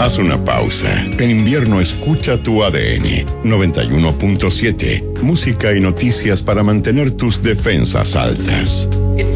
Haz una pausa. En invierno escucha tu ADN 91.7. Música y noticias para mantener tus defensas altas.